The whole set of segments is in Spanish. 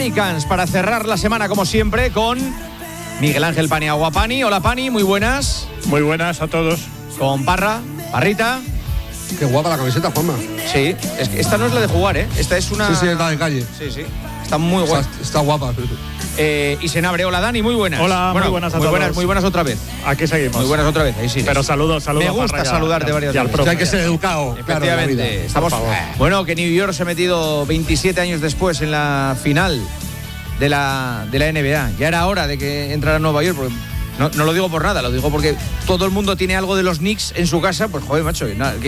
Americans para cerrar la semana como siempre con Miguel Ángel Paniagua. Pani, hola Pani, muy buenas. Muy buenas a todos. Con Parrita. Qué guapa la camiseta, Juanma. Sí, es que esta no es la de jugar, ¿eh? Esta es una... Sí, es la de calle. Sí, está muy guapa. Está guapa. Y Senabre, hola Dani, muy buenas. Hola, muy buenas a todos. Muy buenas otra vez. Aquí seguimos. Muy buenas otra vez, ahí sí. Pero saludos. Me gusta saludarte varias veces. Hay que ser educado. Efectivamente. Claro, Estamos... Bueno, que New York se ha metido 27 años después en la final de la NBA. Ya era hora de que entrara a Nueva York, porque no lo digo por nada, lo digo porque todo el mundo tiene algo de los Knicks en su casa, pues joder, macho,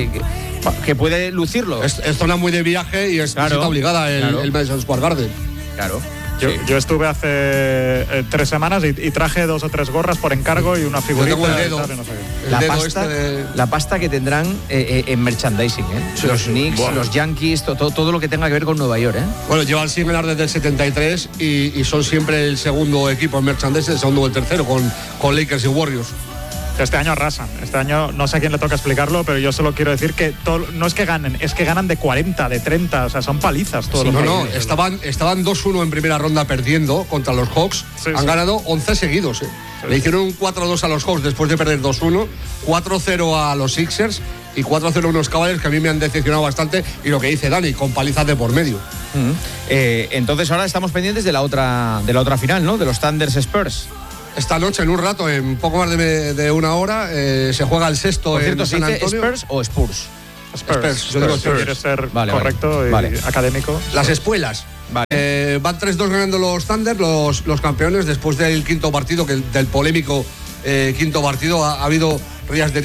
que puede lucirlo. Es zona muy de viaje y es visita obligada el Madison Square Garden. Claro. Yo estuve hace 3 semanas y traje 2 o 3 gorras por encargo y una figurita. Yo tengo el dedo. No sé La pasta que tendrán en merchandising, ¿eh? Sí, los Knicks, los Yankees, todo lo que tenga que ver con Nueva York, ¿eh? Bueno, llevan sin ganar desde el 73 y son siempre el segundo equipo en merchandising, el segundo o el tercero, con Lakers y Warriors. Este año arrasan. Este año no sé a quién le toca explicarlo, pero yo solo quiero decir que no es que ganen, es que ganan de 40, de 30, o sea, son palizas todos los partidos. Estaban 2-1 en primera ronda perdiendo contra los Hawks. Han ganado 11 seguidos. Le hicieron un 4-2 a los Hawks después de perder 2-1, 4-0 a los Sixers y 4-0 a unos Cavaliers que a mí me han decepcionado bastante, y lo que dice Dani, con palizas de por medio. Entonces ahora estamos pendientes de la otra final, ¿no? De los Thunders Spurs. Esta noche, en un rato, en poco más de una hora, se juega el sexto. Por cierto, en San Antonio. ¿Spurs o Spurs? Spurs. Yo digo Si quieres ser correcto y académico. Las espuelas. Vale. Van 3-2 ganando los Thunder, los campeones, después del quinto partido, del polémico quinto partido. Ha habido ríos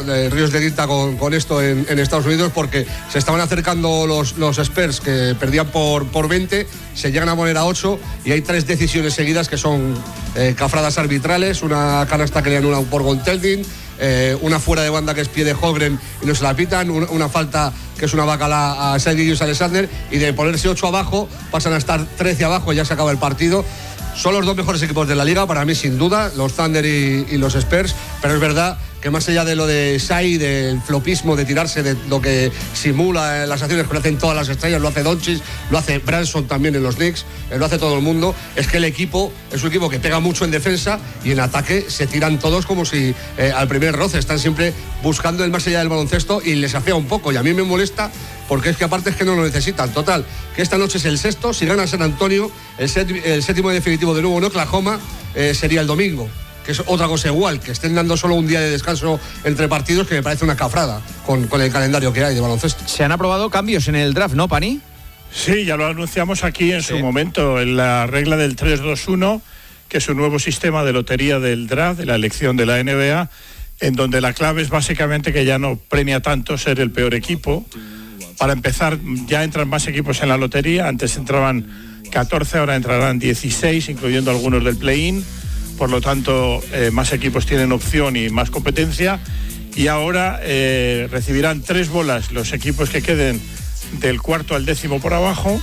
de tinta con esto en Estados Unidos, porque se estaban acercando los Spurs, que perdían por 20, se llegan a poner a 8 y hay 3 decisiones seguidas que son cafradas arbitrales, una canasta que le anulan por goaltending, una fuera de banda que es pie de Holmgren y no se la pitan, una falta que es una bacala a Shai Gilgeous-Alexander, y de ponerse 8 abajo pasan a estar 13 abajo, ya se acaba el partido. Son los 2 mejores equipos de la liga, para mí sin duda, los Thunder y los Spurs, pero es verdad que más allá de lo de Shai, del flopismo, de tirarse, de lo que simula las acciones que lo hacen todas las estrellas, lo hace Doncic, lo hace Branson también en los Knicks, lo hace todo el mundo, es que el equipo es un equipo que pega mucho en defensa y en ataque se tiran todos como si al primer roce, están siempre buscando el más allá del baloncesto y les afea un poco, y a mí me molesta porque es que aparte es que no lo necesitan. Total, que esta noche es el sexto, si gana San Antonio, el séptimo y definitivo de nuevo en Oklahoma sería el domingo, que es otra cosa igual, que estén dando solo un día de descanso entre partidos, que me parece una cafrada con el calendario que hay de baloncesto. Se han aprobado cambios en el draft, ¿no, Pani? Sí, ya lo anunciamos aquí en su momento, en la regla del 3-2-1, que es un nuevo sistema de lotería del draft, de la elección de la NBA, en donde la clave es básicamente que ya no premia tanto ser el peor equipo. Para empezar, ya entran más equipos en la lotería. Antes entraban 14, ahora entrarán 16, incluyendo algunos del play-in. Por lo tanto, más equipos tienen opción y más competencia. Y ahora recibirán 3 bolas los equipos que queden del cuarto al 10º por abajo.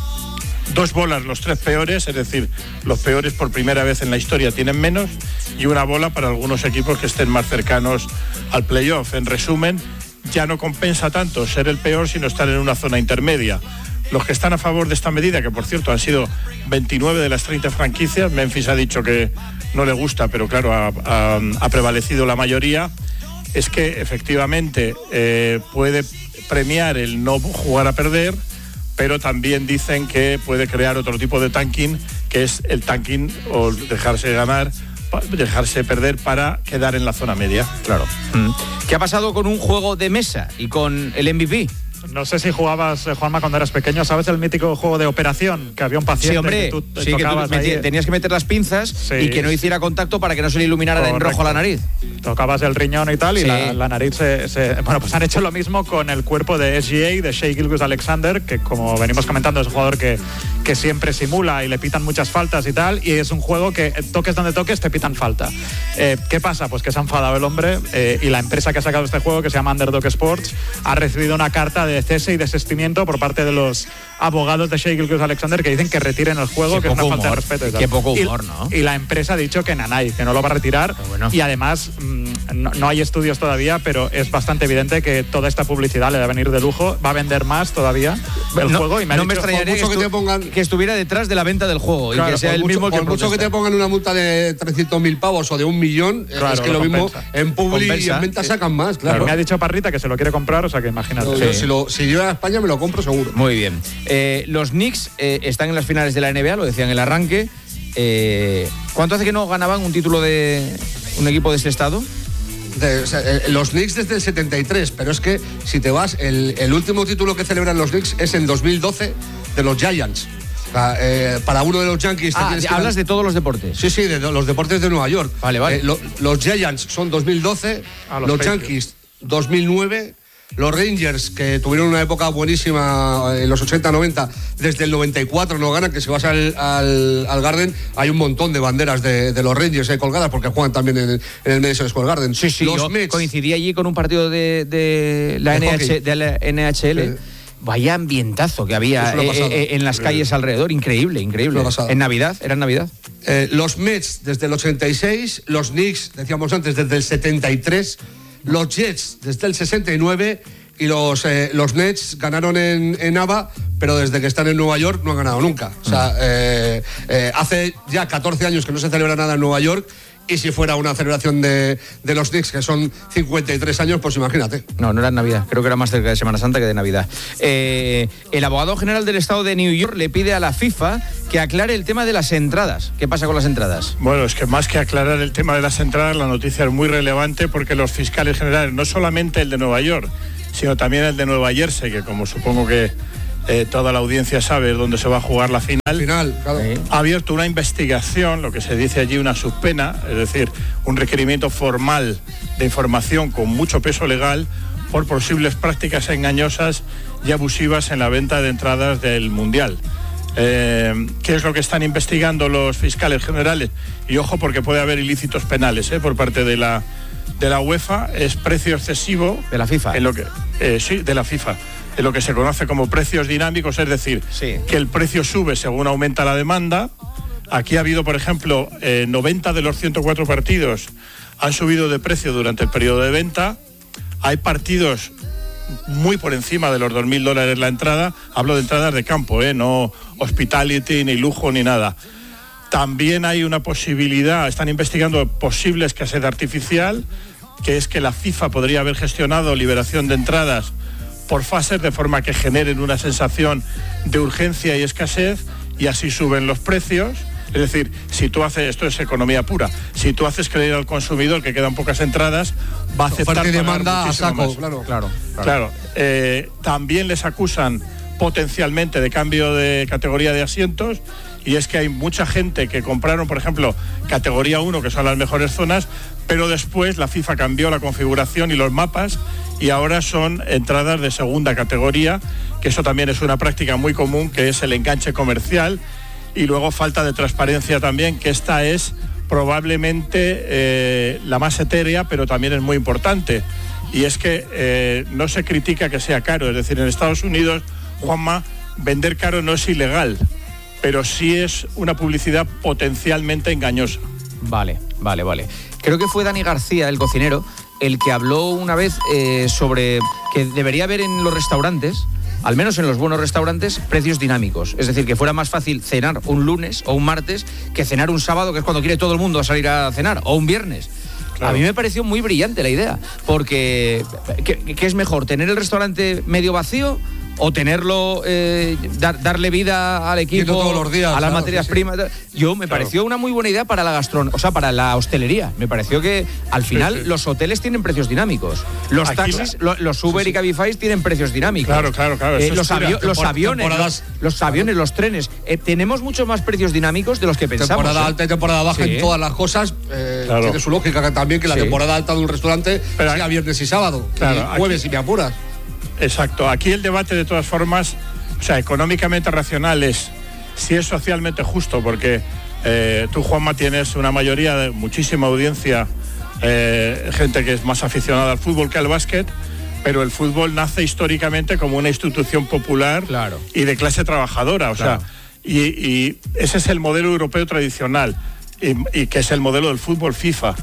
2 bolas los 3 peores, es decir, los peores por primera vez en la historia tienen menos. Y 1 bola para algunos equipos que estén más cercanos al playoff. En resumen, ya no compensa tanto ser el peor, sino estar en una zona intermedia. Los que están a favor de esta medida, que por cierto han sido 29 de las 30 franquicias, Memphis ha dicho que no le gusta, pero claro, ha prevalecido la mayoría, es que efectivamente puede premiar el no jugar a perder, pero también dicen que puede crear otro tipo de tanking, que es el tanking o dejarse perder para quedar en la zona media. Claro. ¿Qué ha pasado con un juego de mesa y con el MVP? No sé si jugabas, Juanma, cuando eras pequeño, ¿sabes el mítico juego de operación? Que había un paciente, sí, hombre, que tú tenías que meter las pinzas y que no hiciera contacto para que no se le iluminara en rojo la nariz. Tocabas el riñón y tal, y la nariz Bueno, pues han hecho lo mismo con el cuerpo de SGA, de Shai Gilgeous-Alexander, que como venimos comentando es un jugador que siempre simula y le pitan muchas faltas y tal, y es un juego que toques donde toques te pitan falta. ¿Qué pasa? Pues que se ha enfadado el hombre y la empresa que ha sacado este juego, que se llama Underdog Sports, ha recibido una carta de cese y desistimiento por parte de los abogados de Shai Gilgeous-Alexander, que dicen que retiren el juego, que es una falta de respeto y tal. Qué poco humor, ¿no? Y la empresa ha dicho que nanay, que no lo va a retirar, y además no hay estudios todavía, pero es bastante evidente que toda esta publicidad le va a venir de lujo, va a vender más todavía el juego. Y me extrañaría que estuviera detrás de la venta del juego, claro, y que sea el mismo que por mucho que te pongan una multa de 300.000 pavos o de 1 millón, claro, es que lo mismo en publi y en venta sacan más, claro. Me ha dicho Parrita que se lo quiere comprar, o sea que imagínate. Si yo a España me lo compro seguro. Muy bien. Los Knicks están en las finales de la NBA, lo decían en el arranque. ¿Cuánto hace que no ganaban un título de un equipo de este estado? Los Knicks desde el 73, pero es que si te vas, el último título que celebran los Knicks es en 2012 de los Giants. Para uno de los Yankees... hablas de todos los deportes. Sí, de los deportes de Nueva York. Vale. Los Giants son 2012, los Yankees 2009... Los Rangers, que tuvieron una época buenísima en los 80-90, desde el 94 no ganan, que si vas al Garden hay un montón de banderas de los Rangers colgadas, porque juegan también en el Madison Square Garden. Sí, yo coincidí allí con un partido de la NHL. Sí. Vaya ambientazo que había en las calles alrededor, increíble. ¿En Navidad? ¿Era en Navidad? Los Mets desde el 86, los Knicks, decíamos antes, desde el 73... Los Jets desde el 69 y los Nets ganaron en ABA, pero desde que están en Nueva York no han ganado nunca. O sea, hace ya 14 años que no se celebra nada en Nueva York. Y si fuera una celebración de los Knicks, que son 53 años, pues imagínate. No era en Navidad, creo que era más cerca de Semana Santa que de Navidad. El abogado general del estado de New York le pide a la FIFA que aclare el tema de las entradas. ¿Qué pasa con las entradas? Bueno, es que más que aclarar el tema de las entradas, la noticia es muy relevante porque los fiscales generales, no solamente el de Nueva York, sino también el de Nueva Jersey, que como supongo que toda la audiencia sabe dónde se va a jugar la final, claro. Ha abierto una investigación, lo que se dice allí una subpena, es decir, un requerimiento formal de información con mucho peso legal por posibles prácticas engañosas y abusivas en la venta de entradas del Mundial. ¿Qué es lo que están investigando los fiscales generales? Y ojo, porque puede haber ilícitos penales por parte de la UEFA. Es precio excesivo. ¿De la FIFA? En lo que, sí, de la FIFA. En lo que se conoce como precios dinámicos, es decir, que el precio sube según aumenta la demanda. Aquí ha habido, por ejemplo, 90 de los 104 partidos han subido de precio durante el periodo de venta. Hay partidos muy por encima de los $2.000 la entrada. Hablo de entradas de campo, no hospitality, ni lujo, ni nada. También hay una posibilidad, están investigando posible escasez artificial, que es que la FIFA podría haber gestionado liberación de entradas por fases, de forma que generen una sensación de urgencia y escasez, y así suben los precios. Es decir, si tú haces, esto es economía pura, si tú haces creer al consumidor que quedan pocas entradas, va a aceptar pagar demanda muchísimo a saco, más. Claro. También les acusan potencialmente de cambio de categoría de asientos, y es que hay mucha gente que compraron, por ejemplo, categoría 1, que son las mejores zonas, pero después la FIFA cambió la configuración y los mapas, y ahora son entradas de segunda categoría, que eso también es una práctica muy común, que es el enganche comercial. Y luego falta de transparencia también, que esta es probablemente la más etérea, pero también es muy importante. Y es que no se critica que sea caro. Es decir, en Estados Unidos, Juanma, vender caro no es ilegal, pero sí es una publicidad potencialmente engañosa. Vale. Creo que fue Dani García, el cocinero, el que habló una vez sobre que debería haber en los restaurantes, al menos en los buenos restaurantes, precios dinámicos. Es decir, que fuera más fácil cenar un lunes o un martes que cenar un sábado, que es cuando quiere todo el mundo salir a cenar, o un viernes. Claro. A mí me pareció muy brillante la idea, porque ¿qué es mejor? ¿Tener el restaurante medio vacío o tenerlo, darle vida al equipo, todos los días, a las materias primas? Me pareció una muy buena idea para la para la hostelería. Me pareció que al final los hoteles tienen precios dinámicos. Los taxis, los Uber y Cabify tienen precios dinámicos. Claro. Los aviones, los trenes. Tenemos muchos más precios dinámicos de los que pensamos. Temporada alta y temporada baja en todas las cosas. Tiene su lógica también que la temporada alta de un restaurante sea viernes y sábado. Y jueves si me apuras. Exacto. Aquí el debate, de todas formas, económicamente racional es si es socialmente justo, porque tú, Juanma, tienes una mayoría de muchísima audiencia, gente que es más aficionada al fútbol que al básquet, pero el fútbol nace históricamente como una institución popular y de clase trabajadora, y ese es el modelo europeo tradicional, y que es el modelo del fútbol FIFA.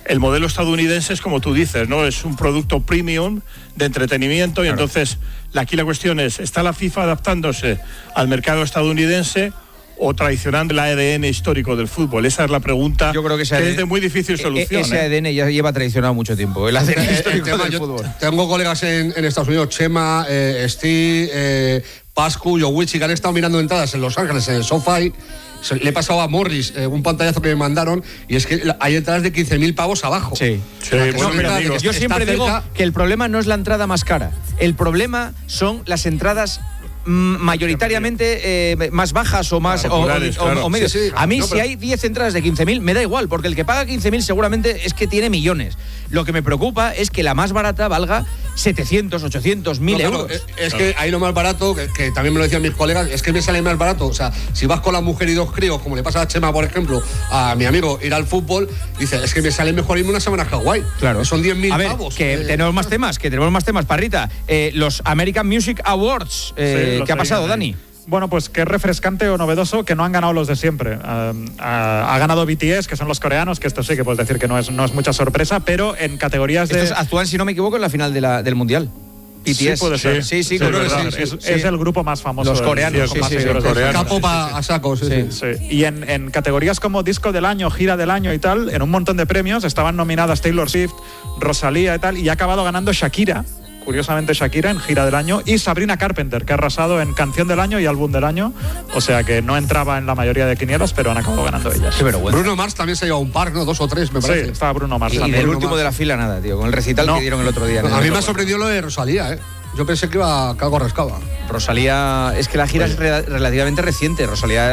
el modelo estadounidense es como tú dices, ¿no? Es un producto premium de entretenimiento y entonces aquí la cuestión es, ¿está la FIFA adaptándose al mercado estadounidense o traicionando el ADN histórico del fútbol? Esa es la pregunta. Yo creo que es de muy difícil solución. Ese ADN ya lleva traicionado mucho tiempo, el ADN histórico del fútbol. Tengo colegas en Estados Unidos, Chema, Steve, Pascu, Jowichi, que han estado mirando entradas en Los Ángeles, en el SoFi. Le he pasado a Morris un pantallazo que me mandaron y es que hay entradas de 15.000 pavos abajo. Sí. Bueno, yo siempre digo que el problema no es la entrada más cara. El problema son las entradas mayoritariamente más bajas o más o medios. Sí. A mí si hay 10 entradas de 15.000 me da igual, porque el que paga 15.000 seguramente es que tiene millones. Lo que me preocupa es que la más barata valga 700, 800, 1.000 euros. Es que ahí lo más barato, que también me lo decían mis colegas, es que me sale más barato. O sea, si vas con la mujer y 2 críos, como le pasa a Chema, por ejemplo, a mi amigo, ir al fútbol, dice, es que me sale mejor irme una semana a Hawái. Claro. Son 10.000 pavos. Que tenemos más temas, Parrita. Los American Music Awards, ¿qué ha pasado, Dani? Bueno, pues que es refrescante o novedoso que no han ganado los de siempre. Ha ganado BTS, que son los coreanos, que esto sí que puedes decir que no es mucha sorpresa, pero en categorías de... Estos actúan, si no me equivoco, en la final del Mundial. BTS. Sí, puede ser. Sí, es el grupo más famoso. Los coreanos, Capo a saco, sí. Y en categorías como disco del año, gira del año y tal, en un montón de premios estaban nominadas Taylor Swift, Rosalía y tal, y ha acabado ganando Shakira. Curiosamente Shakira en gira del año y Sabrina Carpenter, que ha arrasado en canción del año y álbum del año, o sea que no entraba en la mayoría de quinielas, pero han acabado ganando ellas. Qué vergüenza. Bruno Mars también se ha llevado un par, ¿no? 2 o 3, me parece. Sí, estaba Bruno Mars. Y del último de la fila nada, tío, con el recital que dieron el otro día. A mí me ha sorprendido lo de Rosalía, Yo pensé que algo rascaba. Rosalía, es que la gira es relativamente reciente. Rosalía